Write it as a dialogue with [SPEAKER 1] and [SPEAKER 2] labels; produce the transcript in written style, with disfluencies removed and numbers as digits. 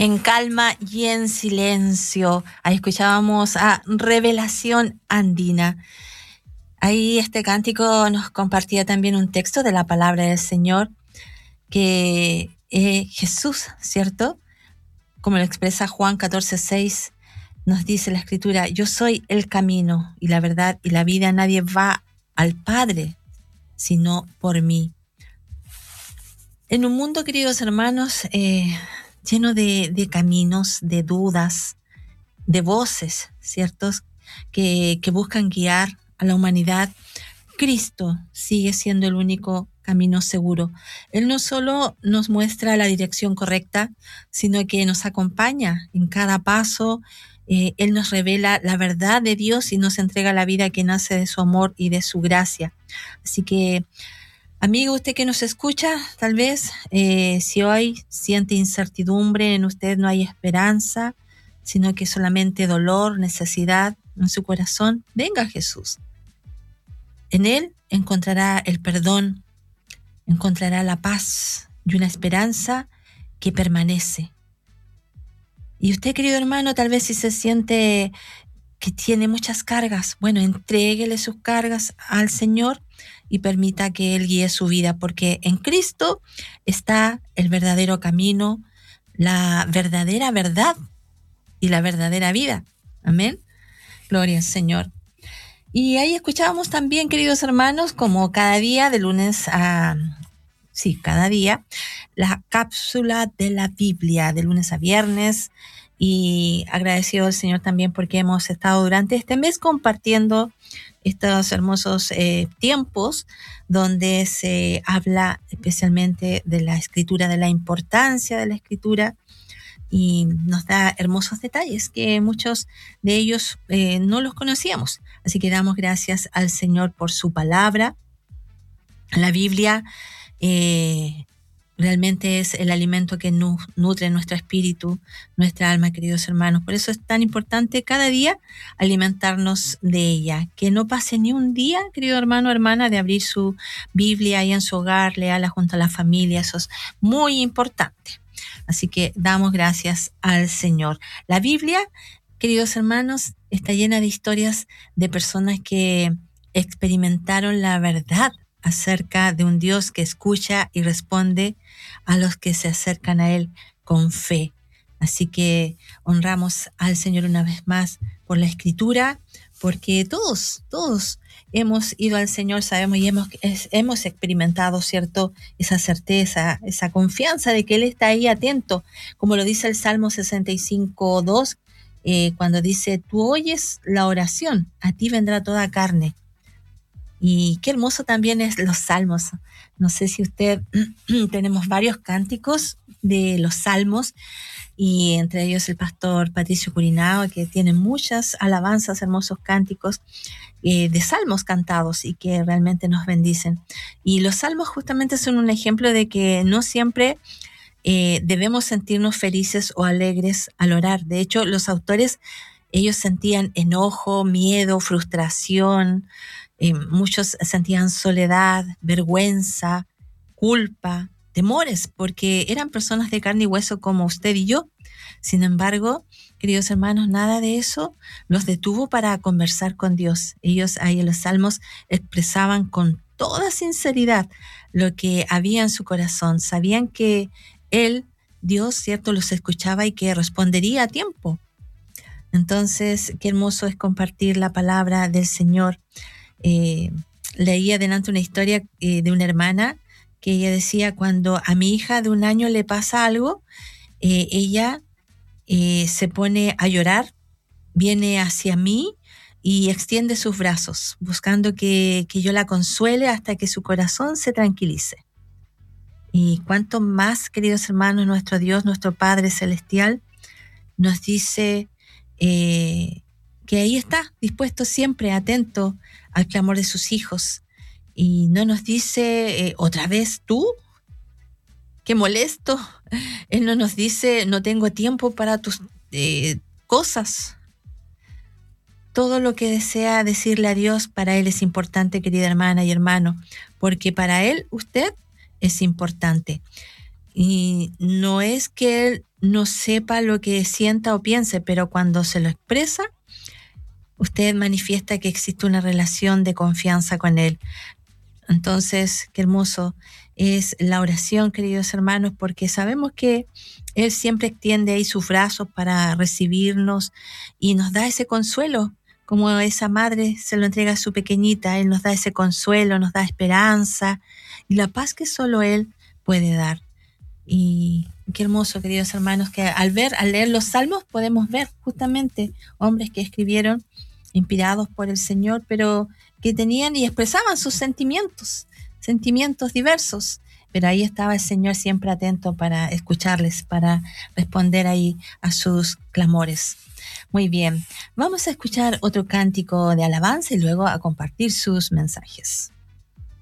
[SPEAKER 1] En calma y en silencio. Ahí escuchábamos a Revelación Andina. Ahí este cántico nos compartía también un texto de la palabra del Señor, que Jesús, ¿cierto? Como lo expresa Juan 14:6, nos dice la Escritura: yo soy el camino y la verdad y la vida. Nadie va al Padre sino por mí. En un mundo, queridos hermanos, lleno de caminos, de dudas, de voces, ¿ciertos? Que buscan guiar a la humanidad, Cristo sigue siendo el único camino seguro. Él no solo nos muestra la dirección correcta, sino que nos acompaña en cada paso. Él nos revela la verdad de Dios y nos entrega la vida que nace de su amor y de su gracia. Así que, amigo, usted que nos escucha, tal vez, si hoy siente incertidumbre en usted, no hay esperanza, sino que solamente dolor, necesidad en su corazón, venga a Jesús. En Él encontrará el perdón, encontrará la paz y una esperanza que permanece. Y usted, querido hermano, tal vez si se siente que tiene muchas cargas, bueno, entréguele sus cargas al Señor y permita que Él guíe su vida, porque en Cristo está el verdadero camino, la verdadera verdad y la verdadera vida. Amén. Gloria al Señor. Y ahí escuchábamos también, queridos hermanos, como cada día, de lunes a... Sí, cada día, la cápsula de la Biblia, de lunes a viernes. Y agradecido al Señor también porque hemos estado durante este mes compartiendo estos hermosos tiempos donde se habla especialmente de la Escritura, de la importancia de la Escritura, y nos da hermosos detalles que muchos de ellos no los conocíamos. Así que damos gracias al Señor por su palabra. La Biblia realmente es el alimento que nutre nuestro espíritu, nuestra alma, queridos hermanos. Por eso es tan importante cada día alimentarnos de ella. Que no pase ni un día, querido hermano o hermana, de abrir su Biblia ahí en su hogar, léala junto a la familia. Eso es muy importante. Así que damos gracias al Señor. La Biblia, queridos hermanos, está llena de historias de personas que experimentaron la verdad acerca de un Dios que escucha y responde a los que se acercan a Él con fe. Así que honramos al Señor una vez más por la Escritura, porque todos hemos ido al Señor, sabemos y hemos experimentado, ¿cierto?, esa certeza, esa confianza de que Él está ahí atento, como lo dice el Salmo 65:2, cuando dice: tú oyes la oración, a ti vendrá toda carne. Y qué hermoso también es los salmos. No sé si usted, tenemos varios cánticos de los salmos, y entre ellos el pastor Patricio Curinao, que tiene muchas alabanzas, hermosos cánticos de salmos cantados y que realmente nos bendicen. Y los salmos justamente son un ejemplo de que no siempre debemos sentirnos felices o alegres al orar. De hecho, los autores, ellos sentían enojo, miedo, frustración. Muchos sentían soledad, vergüenza, culpa, temores, porque eran personas de carne y hueso como usted y yo. Sin embargo, queridos hermanos, nada de eso los detuvo para conversar con Dios. Ellos ahí en los salmos expresaban con toda sinceridad lo que había en su corazón. Sabían que Él, Dios, ¿cierto?, los escuchaba y que respondería a tiempo. Entonces, qué hermoso es compartir la palabra del Señor. Leí adelante una historia de una hermana que ella decía: cuando a mi hija de 1 año le pasa algo, ella se pone a llorar, viene hacia mí y extiende sus brazos, buscando que yo la consuele hasta que su corazón se tranquilice. Y cuánto más, queridos hermanos, nuestro Dios, nuestro Padre Celestial, nos dice que ahí está, dispuesto siempre, atento al clamor de sus hijos. Y no nos dice, otra vez tú, qué molesto. Él no nos dice, no tengo tiempo para tus cosas. Todo lo que desea decirle a Dios, para Él es importante, querida hermana y hermano, porque para Él usted es importante. Y no es que Él no sepa lo que sienta o piense, pero cuando se lo expresa, usted manifiesta que existe una relación de confianza con Él. Entonces, qué hermoso es la oración, queridos hermanos, porque sabemos que Él siempre extiende ahí sus brazos para recibirnos y nos da ese consuelo, como esa madre se lo entrega a su pequeñita. Él nos da ese consuelo, nos da esperanza y la paz que solo Él puede dar. Y qué hermoso, queridos hermanos, que al leer los salmos podemos ver justamente hombres que escribieron inspirados por el Señor, pero que tenían y expresaban sus sentimientos diversos. Pero ahí estaba el Señor siempre atento para escucharles, para responder ahí a sus clamores. Muy bien, vamos a escuchar otro cántico de alabanza y luego a compartir sus mensajes.